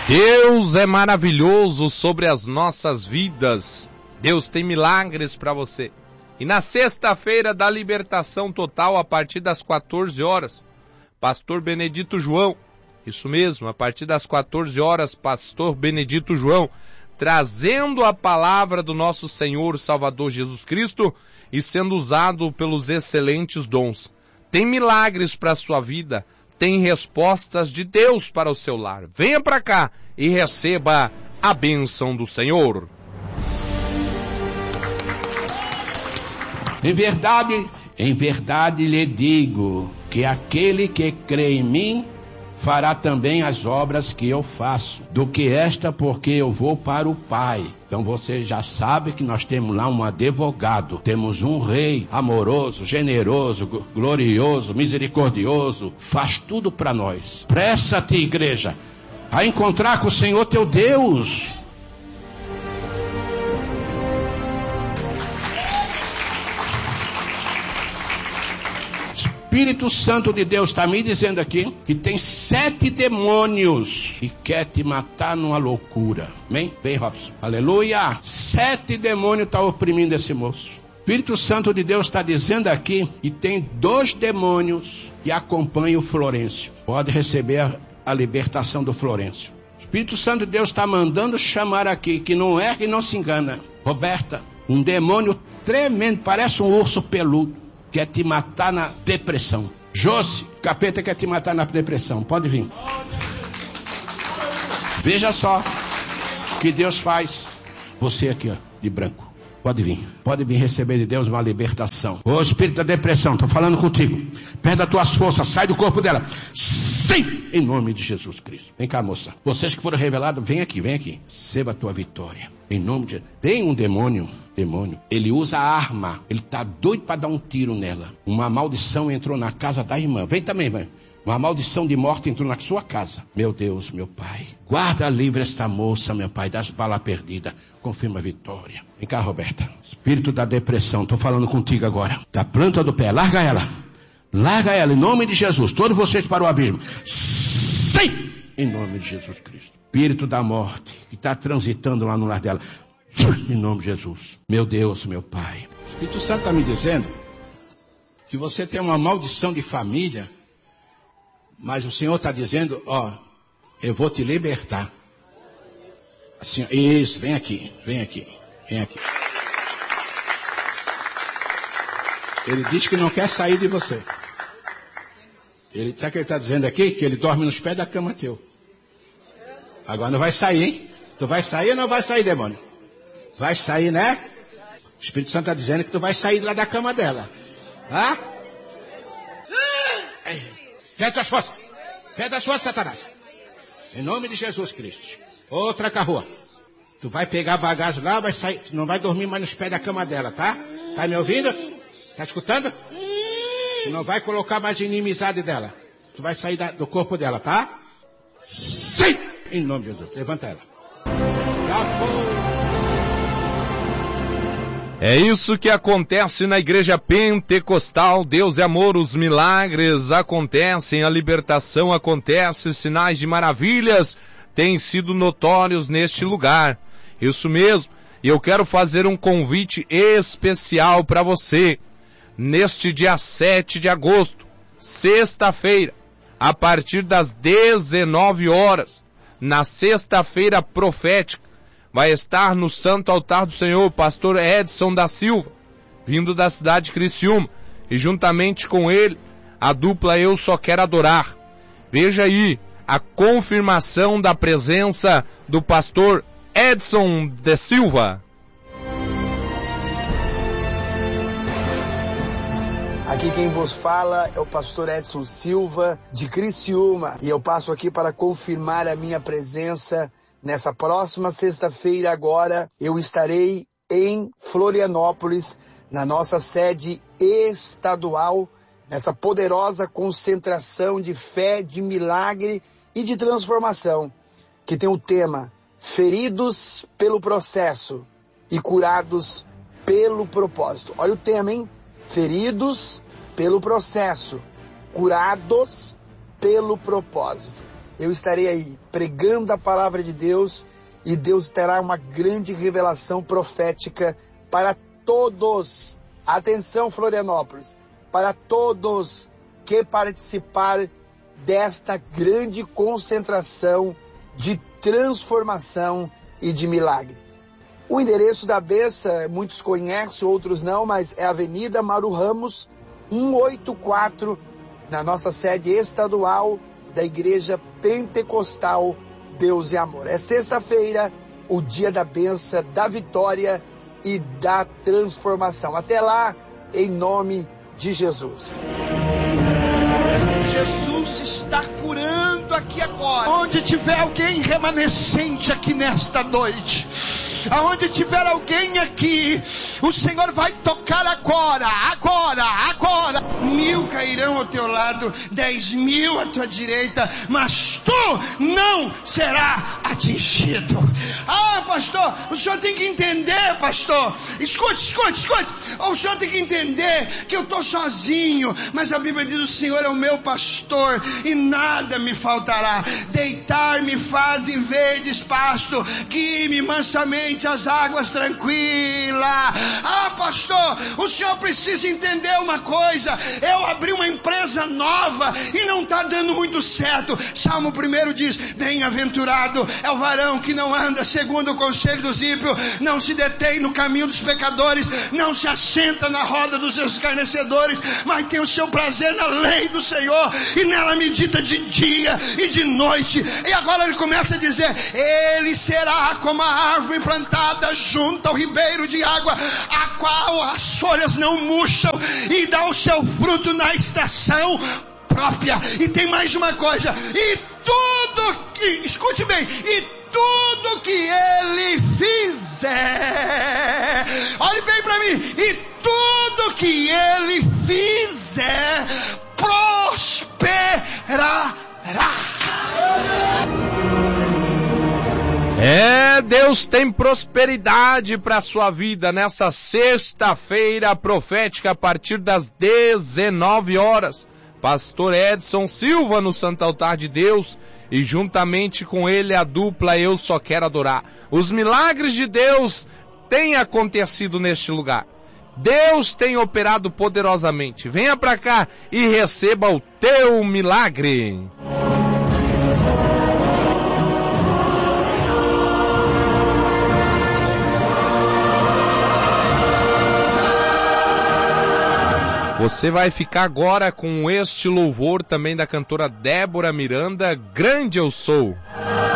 Deus é maravilhoso sobre as nossas vidas. Deus tem milagres para você. E na sexta-feira da libertação total, a partir das 14 horas, Pastor Benedito João, isso mesmo, a partir das 14 horas, Pastor Benedito João, trazendo a palavra do nosso Senhor Salvador Jesus Cristo e sendo usado pelos excelentes dons. Tem milagres para a sua vida. Tem respostas de Deus para o seu lar. Venha para cá e receba a bênção do Senhor. Em verdade lhe digo que aquele que crê em mim fará também as obras que eu faço, do que esta, porque eu vou para o Pai. Então você já sabe que nós temos lá um advogado, temos um rei amoroso, generoso, glorioso, misericordioso, faz tudo para nós. Pressa-te, igreja, a encontrar com o Senhor teu Deus. Espírito Santo de Deus está me dizendo aqui que tem 7 demônios que quer te matar numa loucura. Amém? Vem, Robson. Aleluia. 7 demônios estão oprimindo esse moço. Espírito Santo de Deus está dizendo aqui que tem 2 demônios que acompanham o Florencio. Pode receber a libertação do Florencio. Espírito Santo de Deus está mandando chamar aqui, que não erra e não se engana. Roberta, um demônio tremendo, parece um urso peludo. Quer te matar na depressão. Josi, capeta quer te matar na depressão. Pode vir. Veja só o que Deus faz. Você aqui, ó, de branco. Pode vir receber de Deus uma libertação. Ô espírito da depressão, estou falando contigo. Perde as tuas forças, sai do corpo dela. Sim, em nome de Jesus Cristo. Vem cá, moça. Vocês que foram revelados, vem aqui. Receba a tua vitória. Em nome de Jesus. Tem um demônio, ele usa arma. Ele está doido para dar um tiro nela. Uma maldição entrou na casa da irmã. Vem também, vai. Uma maldição de morte entrou na sua casa. Meu Deus, meu Pai. Guarda livre esta moça, meu Pai, das balas perdidas. Confirma a vitória. Vem cá, Roberta. Espírito da depressão, estou falando contigo agora. Da planta do pé, larga ela. Larga ela, em nome de Jesus. Todos vocês para o abismo. Sim! Em nome de Jesus Cristo. Espírito da morte, que está transitando lá no lar dela. Em nome de Jesus. Meu Deus, meu Pai. O Espírito Santo está me dizendo que você tem uma maldição de família. Mas o Senhor está dizendo, ó, eu vou te libertar. Assim, isso, vem aqui. Ele diz que não quer sair de você. Sabe o que ele está dizendo aqui? Que ele dorme nos pés da cama teu. Agora não vai sair, hein? Tu vai sair ou não vai sair, demônio? Vai sair, né? O Espírito Santo está dizendo que tu vai sair lá da cama dela. Tá? Perde as forças, Satanás. Em nome de Jesus Cristo. Outra carroa. Tu vai pegar a bagagem lá, vai sair. Tu não vai dormir mais nos pés da cama dela, tá? Tá me ouvindo? Tá escutando? Tu não vai colocar mais inimizade dela. Tu vai sair do corpo dela, tá? Sim! Em nome de Jesus. Levanta ela. É isso que acontece na igreja pentecostal. Deus é amor, os milagres acontecem, a libertação acontece, sinais de maravilhas têm sido notórios neste lugar. Isso mesmo. E eu quero fazer um convite especial para você. Neste dia 7 de agosto, sexta-feira, a partir das 19 horas, na sexta-feira profética, vai estar no Santo Altar do Senhor o pastor Edson da Silva, vindo da cidade de Criciúma, e juntamente com ele, a dupla Eu Só Quero Adorar. Veja aí a confirmação da presença do pastor Edson da Silva. Aqui quem vos fala é o pastor Edson Silva, de Criciúma, e eu passo aqui para confirmar a minha presença. Nessa próxima sexta-feira agora, eu estarei em Florianópolis, na nossa sede estadual, nessa poderosa concentração de fé, de milagre e de transformação, que tem o tema Feridos pelo Processo e Curados pelo Propósito. Olha o tema, hein? Feridos pelo processo, curados pelo propósito. eu estarei aí pregando a palavra de Deus e Deus terá uma grande revelação profética para todos. Atenção, Florianópolis, para todos que participar desta grande concentração de transformação e de milagre. O endereço da bênção, muitos conhecem, outros não, mas é Avenida Maru Ramos, 184, na nossa sede estadual da Igreja Pentecostal Deus e Amor. É sexta-feira, o dia da bênção, da vitória e da transformação. Até lá, em nome de Jesus. Jesus está curando aqui agora. Onde tiver alguém remanescente aqui nesta noite, aonde tiver alguém aqui, o Senhor vai tocar agora. 1.000 cairão ao teu lado, 10.000 à tua direita, mas tu não será atingido. Ah, pastor, o senhor tem que entender, pastor. Escute. O senhor tem que entender que eu estou sozinho, mas a Bíblia diz: o Senhor é o meu pastor e nada me faltará. Deitar-me faz em verdes pasto, guie-me mansamente as águas tranquilas. Ah, pastor, o senhor precisa entender uma coisa: eu abri uma empresa nova e não está dando muito certo. Salmo 1 diz: bem-aventurado é o varão que não anda segundo o conselho dos ímpios, não se detém no caminho dos pecadores, não se assenta na roda dos escarnecedores, mas tem o seu prazer na lei do Senhor e nela medita de dia e de noite. E agora ele começa a dizer: ele será como a árvore plantada junto ao ribeiro de água, a qual as folhas não murcham e dá o seu fruto na estação própria. E tem mais uma coisa: e tudo que, escute bem, e tudo que ele fizer, olhe bem para mim, e tudo que ele fizer prosperará. Deus tem prosperidade para a sua vida nessa sexta-feira profética a partir das 19 horas. Pastor Edson Silva no Santo Altar de Deus e juntamente com ele a dupla Eu Só Quero Adorar. Os milagres de Deus têm acontecido neste lugar. Deus tem operado poderosamente. Venha para cá e receba o teu milagre. Você vai ficar agora com este louvor também da cantora Débora Miranda, Grande Eu Sou.